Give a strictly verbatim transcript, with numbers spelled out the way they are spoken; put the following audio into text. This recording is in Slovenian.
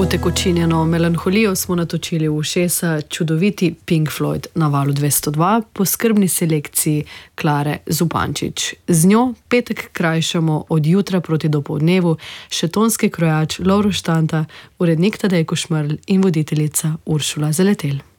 Utekočinjeno melanholijo smo natočili v ušesa čudoviti Pink Floyd na valu dvesto dva po skrbni selekciji Klare Zupančič. Z njo petek krajšamo od jutra proti dopoldnevu še tonski krojač Lovro Štanta, urednik Tadej Košmerl in voditeljica Uršula Zaletel.